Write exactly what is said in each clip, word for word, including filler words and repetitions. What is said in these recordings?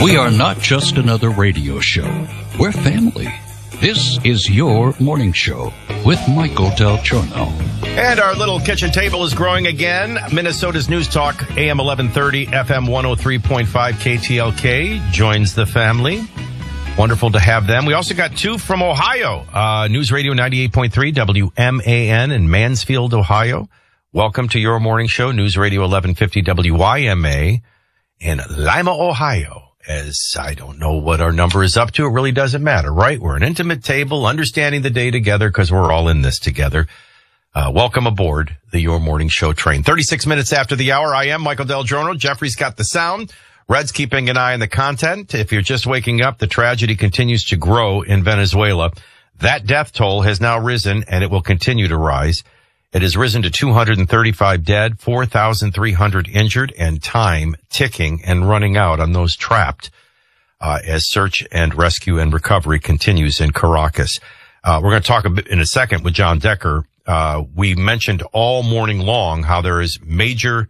We are not just another radio show. We're family. This is your morning show with Michael Del Giorno. And our little kitchen table is growing again. Minnesota's News Talk, A M eleven thirty, F M one oh three point five K T L K joins the family. Wonderful to have them. We also got two from Ohio. Uh, News Radio ninety-eight point three, W M A N in Mansfield, Ohio. Welcome to your morning show, News Radio eleven fifty W Y M A in Lima, Ohio. As I don't know what our number is up to. It really doesn't matter, right? We're an intimate table, understanding the day together because we're all in this together. Uh, welcome aboard the Your Morning Show train. thirty-six minutes after the hour, I am Michael Del Giorno. Jeffrey's got the sound. Red's keeping an eye on the content. If you're just waking up, the tragedy continues to grow in Venezuela. That death toll has now risen, and it will continue to rise. It has risen to two hundred thirty-five dead, four thousand three hundred injured, and time ticking and running out on those trapped uh, as search and rescue and recovery continues in Caracas. Uh, we're going to talk a bit in a second with John Decker. Uh, we mentioned all morning long how there is major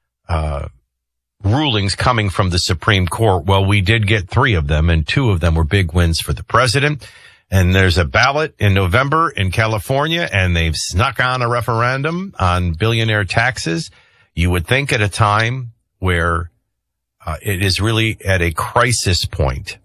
uh rulings coming from the Supreme Court. Well, we did get three of them, and two of them were big wins for the president. And there's a ballot in November in California, and they've snuck on a referendum on billionaire taxes. You would think at a time where uh, it is really at a crisis point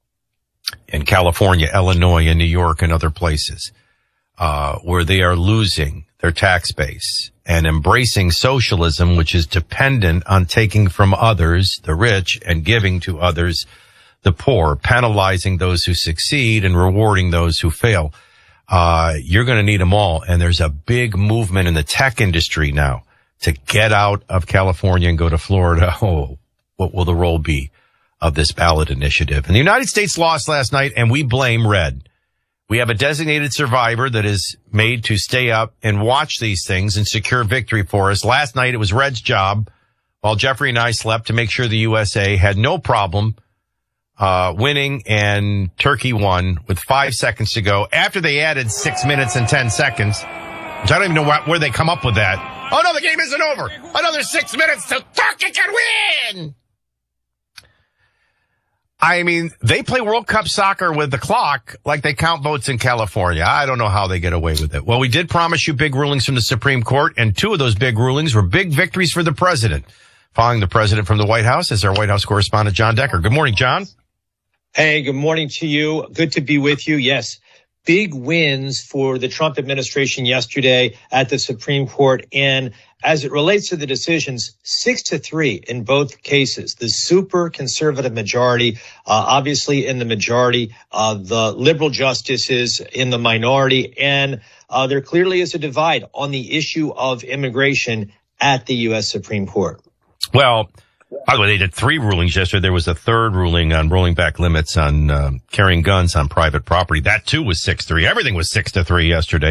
in California, Illinois, and New York, and other places, uh, where they are losing their tax base and embracing socialism, which is dependent on taking from others, the rich, and giving to others, the poor, penalizing those who succeed and rewarding those who fail. Uh, you're going to need them all. And there's a big movement in the tech industry now to get out of California and go to Florida. Oh, what will the role be of this ballot initiative? And the United States lost last night, and we blame Red. We have a designated survivor that is made to stay up and watch these things and secure victory for us. Last night, it was Red's job, while Jeffrey and I slept, to make sure the U S A had no problem uh winning, and Turkey won with five seconds to go after they added six minutes and ten seconds, which I don't even know where, where they come up with that. Oh, no, the game isn't over. Another six minutes till Turkey can win. I mean, they play World Cup soccer with the clock like they count votes in California. I don't know how they get away with it. Well, we did promise you big rulings from the Supreme Court, and two of those big rulings were big victories for the president. Following the president from the White House is our White House correspondent, John Decker. Good morning, John. Hey, good morning to you. Good to be with you. Yes, big wins for the Trump administration yesterday at the Supreme Court. And as it relates to the decisions, six to three in both cases. The super conservative majority, uh, obviously in the majority, uh, the liberal justices in the minority. And uh, there clearly is a divide on the issue of immigration at the U S Supreme Court. Well, by the way, they did three rulings yesterday. There was a third ruling on rolling back limits on um, carrying guns on private property. That, too, was six three. Everything was six to three yesterday.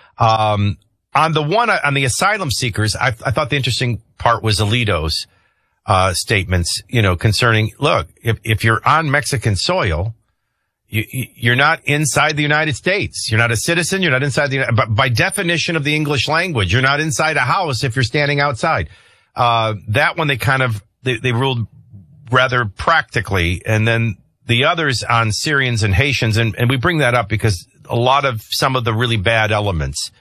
Um, on the one, on the asylum seekers, I, I thought the interesting part was Alito's uh, statements, you know, concerning, look, if, if you're on Mexican soil, you, you're not inside the United States. You're not a citizen. You're not inside the, but by definition of the English language, you're not inside a house if you're standing outside. Uh, that one, they kind of, They, they ruled rather practically. And then the others on Syrians and Haitians, and, and we bring that up because a lot of some of the really bad elements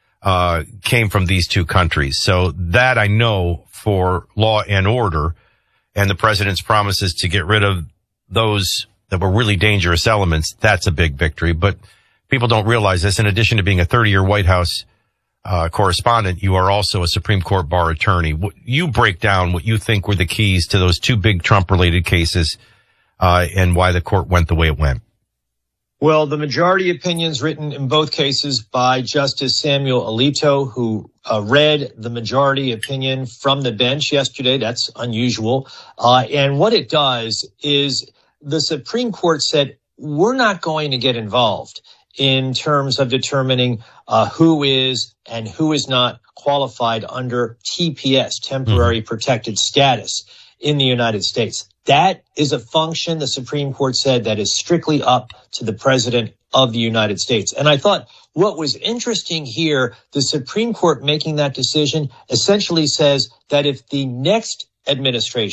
uh came from these two countries. So that I know for law and order, and the president's promises to get rid of those that were really dangerous elements, that's a big victory. But people don't realize this. In addition to being a thirty-year White House Uh, correspondent, you are also a Supreme Court bar attorney. What, you break down what you think were the keys to those two big Trump-related cases, uh, and why the court went the way it went. Well, the majority opinions written in both cases by Justice Samuel Alito, who uh, read the majority opinion from the bench yesterday. That's unusual. Uh, and what it does is the Supreme Court said, we're not going to get involved in terms of determining uh, who is and who is not qualified under T P S, temporary mm-hmm. protected status in the United States. That is a function, the Supreme Court said, that is strictly up to the president of the United States. And I thought what was interesting here, the Supreme Court making that decision essentially says that if the next administration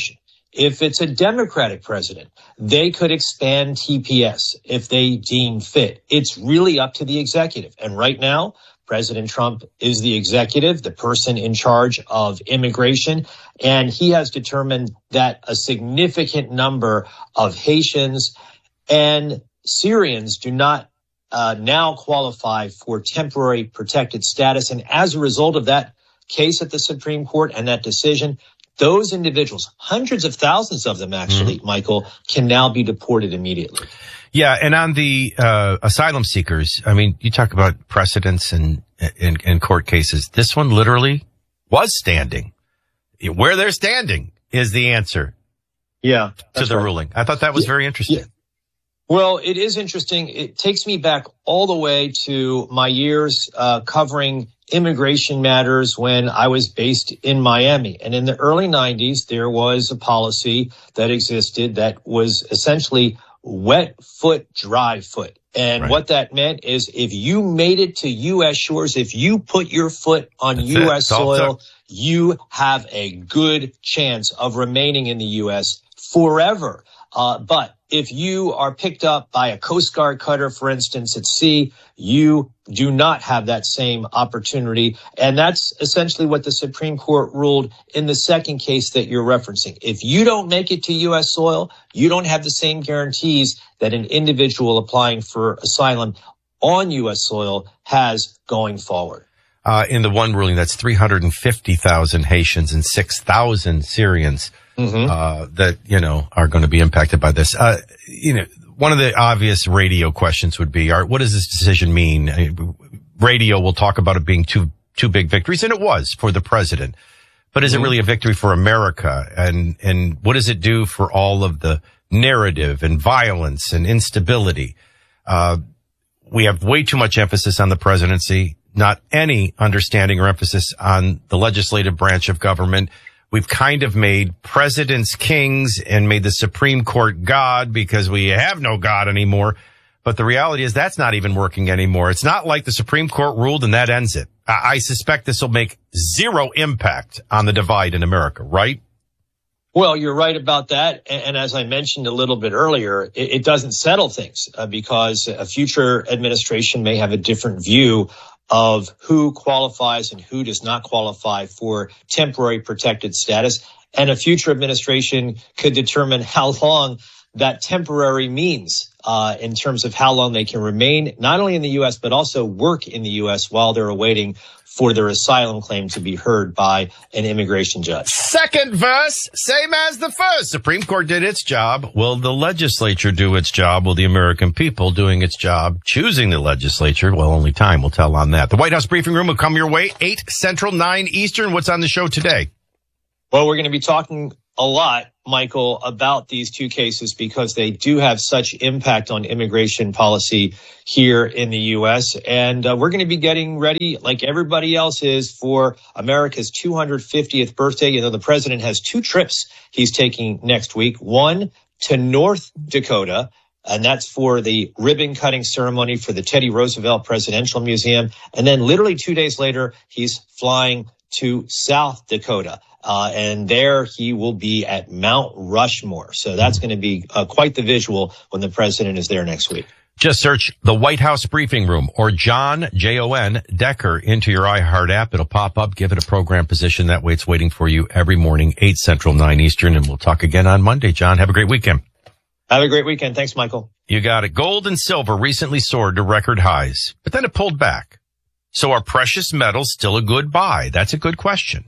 If it's a Democratic president, they could expand T P S if they deem fit. It's really up to the executive. And right now, President Trump is the executive, the person in charge of immigration, and he has determined that a significant number of Haitians and Syrians do not uh, now qualify for temporary protected status. And as a result of that case at the Supreme Court and that decision, those individuals, hundreds of thousands of them actually, mm-hmm. Michael, can now be deported immediately. Yeah, and on the uh asylum seekers, I mean, you talk about precedents and in, in court cases. This one literally was standing. Where they're standing is the answer. Yeah, to the right. ruling. I thought that was yeah, very interesting. Yeah. Well, it is interesting. It takes me back all the way to my years uh covering immigration matters when I was based in Miami. And in the early nineties, there was a policy that existed that was essentially wet foot, dry foot. And right. what that meant is if you made it to U S shores, if you put your foot on That's U S soil, you have a good chance of remaining in the U S forever. Uh, but if you are picked up by a Coast Guard cutter, for instance, at sea, you do not have that same opportunity. And that's essentially what the Supreme Court ruled in the second case that you're referencing. If you don't make it to U S soil, you don't have the same guarantees that an individual applying for asylum on U S soil has going forward. Uh, in the one ruling, that's three hundred fifty thousand Haitians and six thousand Syrians. Mm-hmm. Uh, that, you know, are going to be impacted by this. Uh, you know, one of the obvious radio questions would be, are, what does this decision mean? Radio will talk about it being two, two big victories, and it was for the president. But is mm-hmm. it really a victory for America? And, and what does it do for all of the narrative and violence and instability? Uh, we have way too much emphasis on the presidency, not any understanding or emphasis on the legislative branch of government. We've kind of made presidents kings and made the Supreme Court God because we have no God anymore. But the reality is that's not even working anymore. It's not like the Supreme Court ruled and that ends it. I, I suspect this will make zero impact on the divide in America, right? Well, you're right about that. And, and as I mentioned a little bit earlier, it, it doesn't settle things uh, because a future administration may have a different view of who qualifies and who does not qualify for temporary protected status. And a future administration could determine how long that temporary means uh in terms of how long they can remain not only in the U S, but also work in the U S while they're awaiting for their asylum claim to be heard by an immigration judge. Second verse, same as the first. Supreme Court did its job. Will the legislature do its job? Will the American people doing its job choosing the legislature? Well, only time will tell on that. The White House briefing room will come your way, eight Central, nine Eastern. What's on the show today? Well, we're going to be talking a lot, Michael, about these two cases because they do have such impact on immigration policy here in the U S. And uh, we're going to be getting ready, like everybody else is, for America's two hundred fiftieth birthday. You know, the president has two trips he's taking next week, one to North Dakota, and that's for the ribbon cutting ceremony for the Teddy Roosevelt Presidential Museum. And then literally two days later, he's flying to South Dakota. Uh, and there he will be at Mount Rushmore. So that's going to be uh, quite the visual when the president is there next week. Just search the White House briefing room or John, J O N, Decker into your iHeart app. It'll pop up. Give it a program position. That way it's waiting for you every morning, eight Central, nine Eastern. And we'll talk again on Monday. John, have a great weekend. Have a great weekend. Thanks, Michael. You got it. Gold and silver recently soared to record highs, but then it pulled back. So are precious metals still a good buy? That's a good question.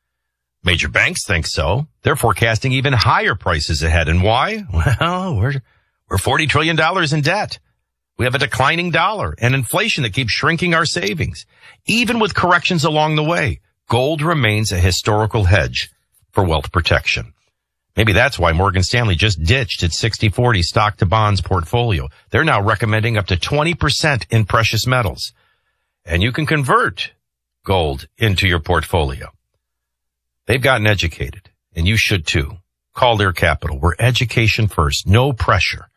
Major banks think so. They're forecasting even higher prices ahead. And why? Well, we're, we're forty trillion dollars in debt. We have a declining dollar and inflation that keeps shrinking our savings. Even with corrections along the way, gold remains a historical hedge for wealth protection. Maybe that's why Morgan Stanley just ditched its sixty forty stock to bonds portfolio. They're now recommending up to twenty percent in precious metals. And you can convert gold into your portfolio. They've gotten educated, and you should too. Calder Capital. We're education first. No pressure.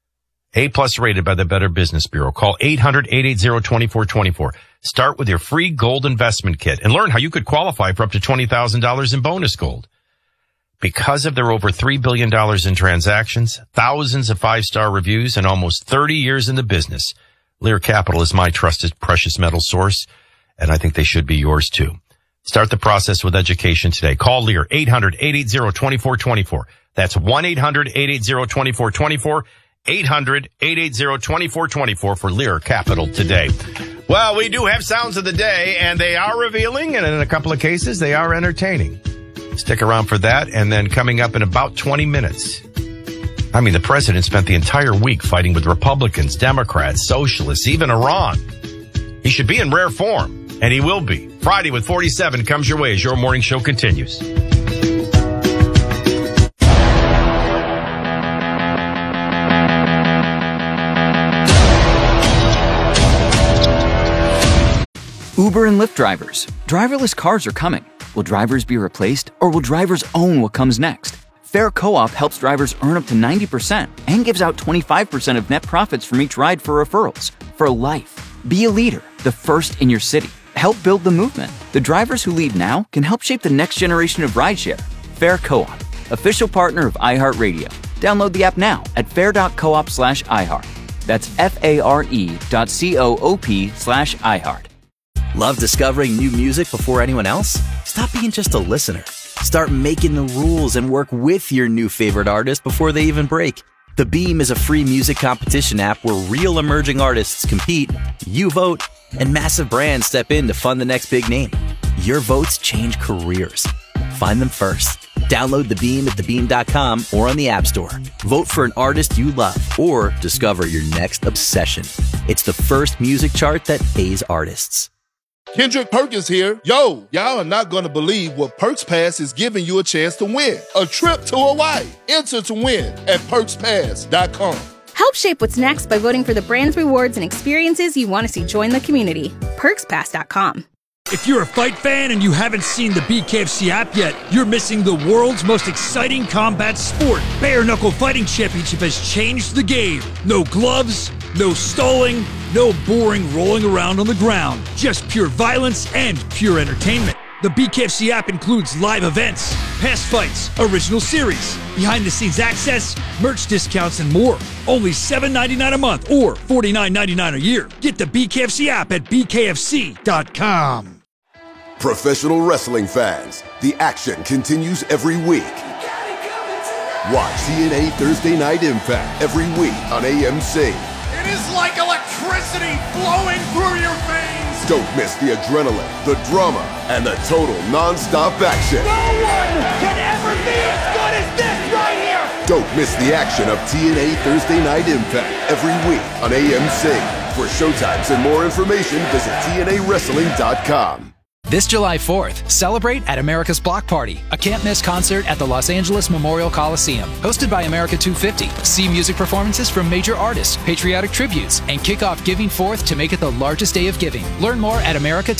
A-plus rated by the Better Business Bureau. Call eight hundred, eight eight zero, two four two four. Start with your free gold investment kit and learn how you could qualify for up to twenty thousand dollars in bonus gold. Because of their over three billion dollars in transactions, thousands of five-star reviews, and almost thirty years in the business, Lear Capital is my trusted precious metal source, and I think they should be yours too. Start the process with education today. Call Lear, eight hundred, eight eight zero, two four two four. That's one eight hundred, eight eight zero, two four two four, eight hundred, eight eight zero, two four two four for Lear Capital today. Well, we do have sounds of the day, and they are revealing, and in a couple of cases, they are entertaining. Stick around for that, and then coming up in about twenty minutes. I mean, the president spent the entire week fighting with Republicans, Democrats, socialists, even Iran. He should be in rare form, and he will be. Friday with forty-seven comes your way as your morning show continues. Uber and Lyft drivers. Driverless cars are coming. Will drivers be replaced, or will drivers own what comes next? Fair Co-op helps drivers earn up to ninety percent and gives out twenty-five percent of net profits from each ride for referrals. For life. Be a leader, the first in your city. Help build the movement. The drivers who lead now can help shape the next generation of rideshare. Fair Co-op, official partner of iHeartRadio. Download the app now at fair.coop slash iHeart. That's F-A-R-E dot C-O-O-P slash iHeart. Love discovering new music before anyone else? Stop being just a listener. Start making the rules and work with your new favorite artist before they even break. The Beam is a free music competition app where real emerging artists compete, you vote, and massive brands step in to fund the next big name. Your votes change careers. Find them first. Download The Beam at the beam dot com or on the App Store. Vote for an artist you love or discover your next obsession. It's the first music chart that pays artists. Kendrick Perkins here. Yo, y'all are not going to believe what Perks Pass is giving you a chance to win. A trip to Hawaii. Enter to win at perks pass dot com. Help shape what's next by voting for the brands, rewards, and experiences you want to see join the community. perks pass dot com. If you're a fight fan and you haven't seen the B K F C app yet, you're missing the world's most exciting combat sport. Bare Knuckle Fighting Championship has changed the game. No gloves, no stalling, no boring rolling around on the ground. Just pure violence and pure entertainment. The B K F C app includes live events, past fights, original series, behind-the-scenes access, merch discounts, and more. Only seven dollars and ninety-nine cents a month or forty-nine dollars and ninety-nine cents a year. Get the B K F C app at B K F C dot com. Professional wrestling fans, the action continues every week. Watch T N A Thursday Night Impact every week on A M C. It is like electricity flowing through your veins. Don't miss the adrenaline, the drama, and the total non-stop action. No one can ever be as good as this right here. Don't miss the action of T N A Thursday Night Impact every week on A M C. For showtimes and more information, visit T N A wrestling dot com. This July fourth, celebrate at America's Block Party, a can't-miss concert at the Los Angeles Memorial Coliseum. Hosted by America two fifty, see music performances from major artists, patriotic tributes, and kick off Giving Fourth to make it the largest day of giving. Learn more at America